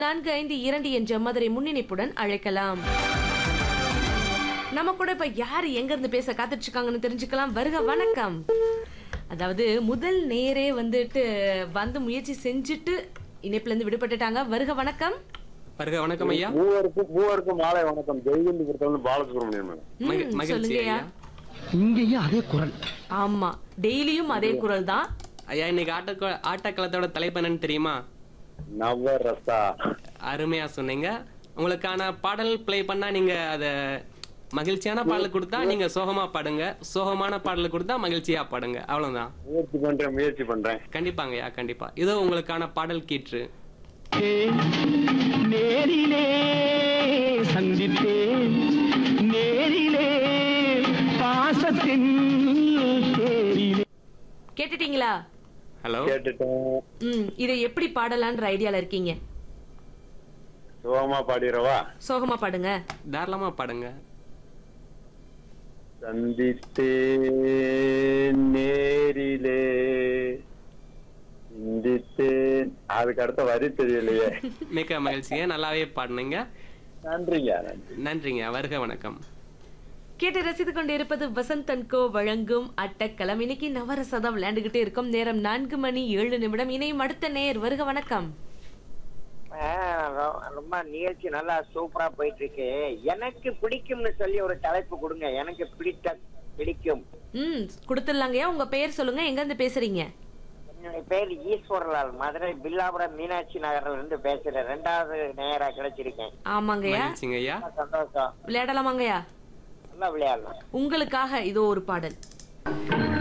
4522 என்ற மதுரை முன்னிணைப்புடன் அழைக்கலாம். நம்ம கூட இப்ப யாரு எங்க இருந்து பேச காத்துட்டு இருக்காங்கன்னு தெரிஞ்சுக்கலாம். வருக வணக்கம். அதாவது முதல் நேரே வந்து முயற்சி செஞ்சுட்டு இணைப்புல இருந்து விடுபட்டுட்டாங்க. வருக வணக்கம். வருக வணக்கம் ஐயா. மூவருக்கும் மாலை வணக்கம். ஜெய்கண்டி பொறுத்தவரை பாலசுப்ரமணியன் மகிழ்ச்சி ஐயா. இங்கேயும் அதே குரல். ஆமா, டெய்லியும் அதே குரல் தான். ஐயா, இன்னைக்கு ஆட்டக்களத்தோட தலைப்பு என்னன்னு தெரியுமா? நவரசா. அருமையா சொன்னீங்க. உங்களுக்கான பாடல் பிளே பண்ணா நீங்க அத மகிழ்ச்சியான பாடல் கொடுத்தா நீங்க சோகமா பாடுங்க, சோகமான பாடல் கொடுத்தா மகிழ்ச்சியா பாடுங்க. அவ்வளவுதான். முயற்சி பண்றேன். கண்டிப்பாங்க ஐயா, கண்டிப்பா. இதோ உங்களுக்கான பாடல் கீற்று. நேரிலே சந்தித்தேன், நேரிலே பாசத்தின் தேரிலே. கேட்டுட்டீங்களா? ஹலோ, கேட்டுட்டேன். இதை எப்படி பாடலான்ற ஐடியால இருக்கீங்க? சோகமா பாடிரவா? சோகமா பாடுங்க. தாராளமா பாடுங்க. சந்தித்தேன் நேரிலே சிந்தித்தேன். அதுக்கு அடுத்த வரி தெரியலையே. மிக்க மகிழ்ச்சியா, நல்லாவே பாடுனீங்க. நன்றிங்க. நன்றிங்க. வருக வணக்கம். கேட்டு ரசித்து கொண்டு இருப்பது வசந்த் அண்ட் கோ வழங்கும் அட்டக்களம். இன்னைக்கு நவரசதம் விளையாண்டுகிட்டே இருக்கும். நேரம் 4:07. இணையும் அடுத்த நேர். வருக வணக்கம். ரொம்ப நிகழ்ச்சி நல்லா சூப்பரா போயிட்டு இருக்கு. எனக்கு பிடிக்கும்னு சொல்லி ஒரு தலைப்பு கொடுங்க. எனக்கு பிடிக்கும். கொடுத்துடலாங்கய்யா. உங்க பெயர் சொல்லுங்க, எங்க இருந்து பேசுறீங்க? என்னுடைய பேர் ஈஸ்வரலால், மதுரை பில்லாபுரம் மீனாட்சி நகர்ல இருந்து பேசுறேன். 2வது நேரா கிடைச்சிருக்கேன். ஆமாங்கய்யா. மகிழ்ச்சிங்கய்யா. சந்தோஷம். விளையாடலாமாங்கய்யா? நல்லா விளையாடலாம். உங்களுக்காக இதோ ஒரு பாடல்.